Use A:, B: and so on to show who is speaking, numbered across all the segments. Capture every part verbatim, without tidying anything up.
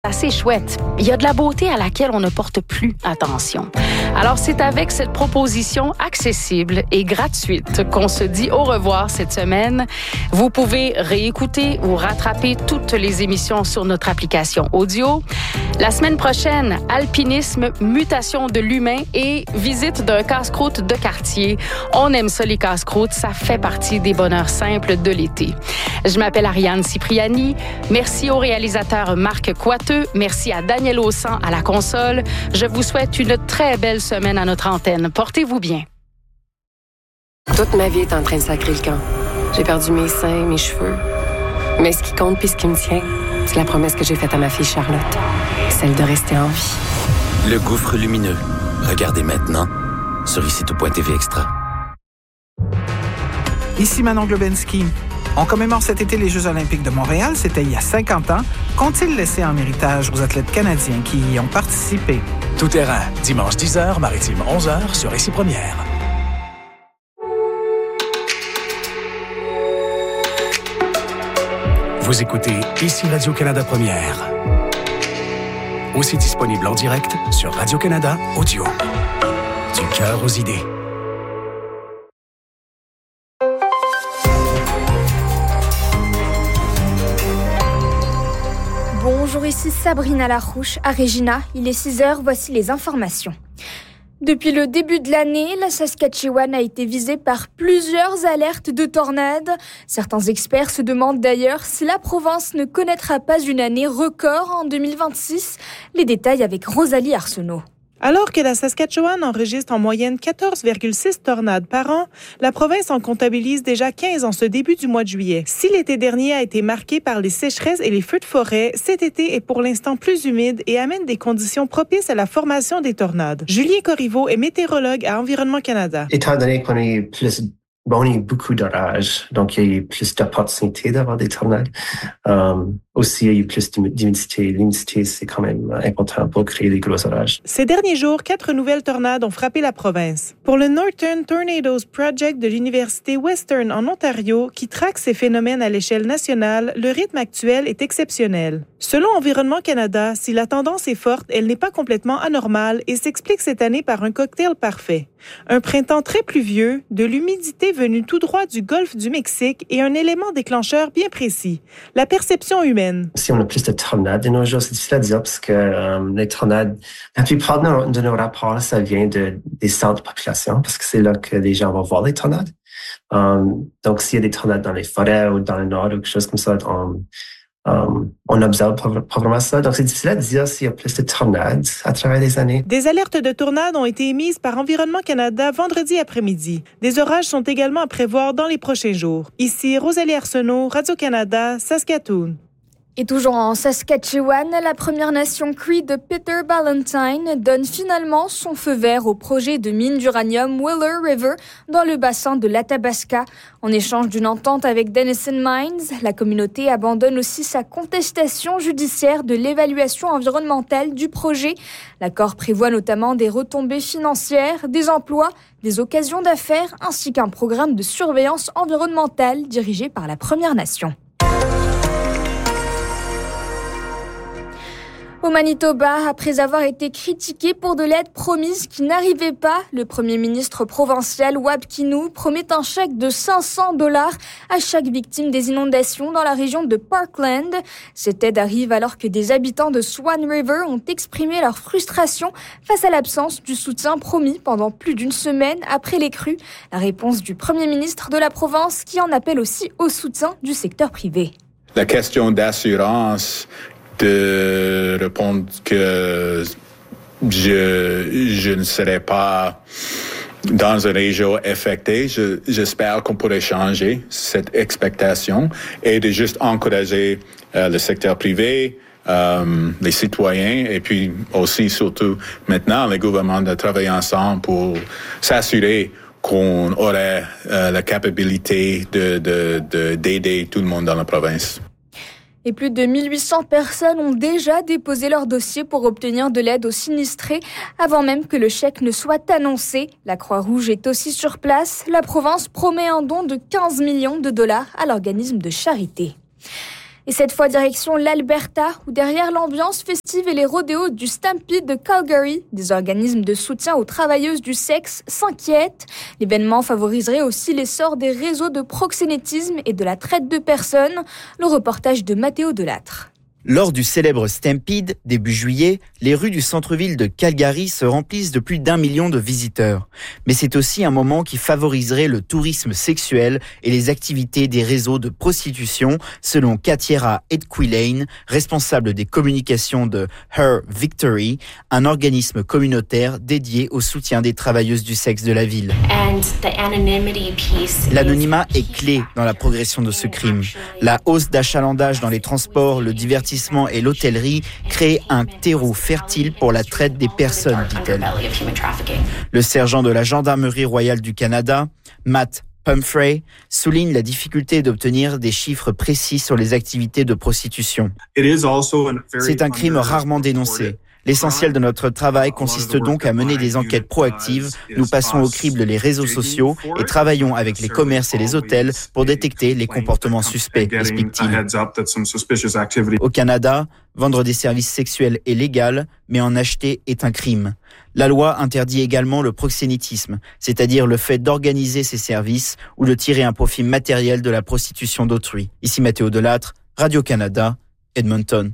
A: assez chouette. Il y a de la beauté à laquelle on ne porte plus attention. Alors, c'est avec cette proposition accessible et gratuite qu'on se dit au revoir cette semaine. Vous pouvez réécouter ou rattraper toutes les émissions sur notre application audio. La semaine prochaine, alpinisme, mutation de l'humain et visite d'un casse-croûte de quartier. On aime ça, les casse-croûtes. Ça fait partie des bonheurs simples de l'été. Je m'appelle Ariane Cipriani. Merci au réalisateur Marc Coiteux. Merci à Daniel Aussan à la console. Je vous souhaite une très belle semaine à notre antenne. Portez-vous bien.
B: Toute ma vie est en train de sacrer le camp. J'ai perdu mes seins, mes cheveux. Mais ce qui compte puis ce qui me tient, c'est la promesse que j'ai faite à ma fille Charlotte. Celle de rester en vie.
C: Le gouffre lumineux. Regardez maintenant sur ici tout point t v Extra.
D: Ici Manon Globensky. On commémore cet été les Jeux olympiques de Montréal. C'était il y a cinquante ans. Qu'ont-ils laissé en héritage aux athlètes canadiens qui y ont participé?
E: Tout terrain, dimanche dix heures, maritime onze heures sur Ici Première. Vous écoutez Ici Radio-Canada Première. Aussi disponible en direct sur Radio-Canada Audio. Du cœur aux idées.
F: Bonjour, ici Sabrina Larouche à Regina. Il est six heures, voici les informations. Depuis le début de l'année, la Saskatchewan a été visée par plusieurs alertes de tornades. Certains experts se demandent d'ailleurs si la province ne connaîtra pas une année record en deux mille vingt-six. Les détails avec Rosalie Arsenault.
G: Alors que la Saskatchewan enregistre en moyenne quatorze virgule six tornades par an, la province en comptabilise déjà quinze en ce début du mois de juillet. Si l'été dernier a été marqué par les sécheresses et les feux de forêt, cet été est pour l'instant plus humide et amène des conditions propices à la formation des tornades. Julien Corriveau est météorologue à Environnement Canada.
H: Étant donné qu'on est plus Bon, il y a eu beaucoup d'orages, donc il y a eu plus d'opportunités d'avoir des tornades. Um, aussi, il y a eu plus d'humidité. L'humidité, c'est quand même important pour créer des gros orages.
G: Ces derniers jours, quatre nouvelles tornades ont frappé la province. Pour le Northern Tornadoes Project de l'Université Western en Ontario, qui traque ces phénomènes à l'échelle nationale, le rythme actuel est exceptionnel. Selon Environnement Canada, si la tendance est forte, elle n'est pas complètement anormale et s'explique cette année par un cocktail parfait. Un printemps très pluvieux, de l'humidité venue tout droit du golfe du Mexique et un élément déclencheur bien précis, la perception humaine.
H: Si on a plus de tornades de nos jours, c'est difficile à dire parce que euh, les tornades, la plupart de nos, de nos rapports, ça vient de, des centres de population parce que c'est là que les gens vont voir les tornades. Um, donc, s'il y a des tornades dans les forêts ou dans le nord ou quelque chose comme ça, on, Um, on observe pas, pas vraiment ça. Donc, c'est difficile à dire s'il y a plus de tornades à travers les années.
G: Des alertes de tornades ont été émises par Environnement Canada vendredi après-midi. Des orages sont également à prévoir dans les prochains jours. Ici, Rosalie Arsenault, Radio-Canada, Saskatoon.
F: Et toujours en Saskatchewan, la Première Nation Cree de Peter Ballantyne donne finalement son feu vert au projet de mine d'uranium Wheeler River dans le bassin de l'Athabasca. En échange d'une entente avec Denison Mines, la communauté abandonne aussi sa contestation judiciaire de l'évaluation environnementale du projet. L'accord prévoit notamment des retombées financières, des emplois, des occasions d'affaires ainsi qu'un programme de surveillance environnementale dirigé par la Première Nation. Au Manitoba, après avoir été critiqué pour de l'aide promise qui n'arrivait pas, le premier ministre provincial Wab Kinew promet un chèque de cinq cents dollars à chaque victime des inondations dans la région de Parkland. Cette aide arrive alors que des habitants de Swan River ont exprimé leur frustration face à l'absence du soutien promis pendant plus d'une semaine après les crues. La réponse du premier ministre de la province qui en appelle aussi au soutien du secteur privé.
I: La question d'assurance de répondre que je, je ne serai pas dans une région affectée. Je, j'espère qu'on pourrait changer cette expectation et de juste encourager euh, le secteur privé, euh, les citoyens et puis aussi, surtout maintenant, les gouvernements de travailler ensemble pour s'assurer qu'on aurait euh, la capacité de, de, de, d'aider tout le monde dans la province.
F: Et plus de mille huit cents personnes ont déjà déposé leur dossier pour obtenir de l'aide aux sinistrés avant même que le chèque ne soit annoncé. La Croix-Rouge est aussi sur place. La province promet un don de quinze millions de dollars à l'organisme de charité. Et Et cette fois direction l'Alberta, où derrière l'ambiance festive et les rodéos du Stampede de Calgary, des organismes de soutien aux travailleuses du sexe s'inquiètent. L'événement favoriserait aussi l'essor des réseaux de proxénétisme et de la traite de personnes. Le reportage de Mathéo Delattre.
J: Lors du célèbre Stampede, début juillet, les rues du centre-ville de Calgary se remplissent de plus d'un million de visiteurs. Mais c'est aussi un moment qui favoriserait le tourisme sexuel et les activités des réseaux de prostitution, selon Katiera Edquilane, responsable des communications de Her Victory, un organisme communautaire dédié au soutien des travailleuses du sexe de la ville. L'anonymat est clé dans la progression de ce crime. La hausse d'achalandage dans les transports, le divertissement et l'hôtellerie créent un terreau fertile pour la traite des personnes, dit-elle. Le sergent de la Gendarmerie royale du Canada, Matt Pumphrey, souligne la difficulté d'obtenir des chiffres précis sur les activités de prostitution. C'est un crime rarement dénoncé. L'essentiel de notre travail consiste donc à mener des enquêtes proactives. Nous passons au crible les réseaux sociaux et travaillons avec les commerces et les hôtels pour détecter les comportements suspects, explique-t-il. Au Canada, vendre des services sexuels est légal, mais en acheter est un crime. La loi interdit également le proxénétisme, c'est-à-dire le fait d'organiser ces services ou de tirer un profit matériel de la prostitution d'autrui. Ici Mathéo Delattre, Radio-Canada, Edmonton.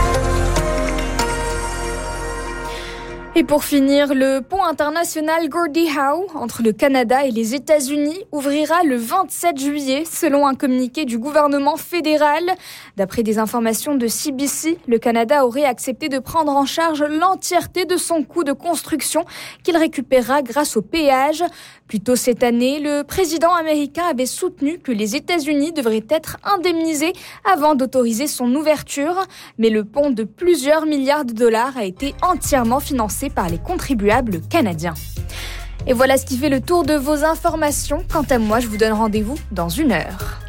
F: Et pour finir, le pont international Gordie Howe entre le Canada et les États-Unis ouvrira le vingt-sept juillet, selon un communiqué du gouvernement fédéral. D'après des informations de C B C, le Canada aurait accepté de prendre en charge l'entièreté de son coût de construction qu'il récupérera grâce au péage. Plus tôt cette année, le président américain avait soutenu que les États-Unis devraient être indemnisés avant d'autoriser son ouverture. Mais le pont de plusieurs milliards de dollars a été entièrement financé par les contribuables canadiens. Et voilà ce qui fait le tour de vos informations. Quant à moi, je vous donne rendez-vous dans une heure.